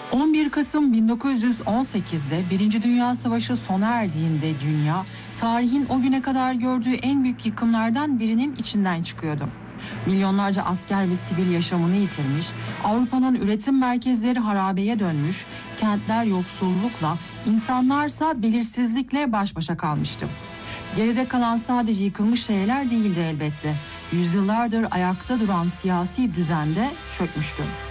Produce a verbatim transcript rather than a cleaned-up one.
on bir Kasım bin dokuz yüz on sekiz'de Birinci Dünya Savaşı sona erdiğinde dünya, tarihin o güne kadar gördüğü en büyük yıkımlardan birinin içinden çıkıyordu. Milyonlarca asker ve sivil yaşamını yitirmiş, Avrupa'nın üretim merkezleri harabeye dönmüş, kentler yoksullukla, insanlarsa belirsizlikle baş başa kalmıştı. Geride kalan sadece yıkılmış şehirler değildi elbette. Yüzyıllardır ayakta duran siyasi düzen de çökmüştü.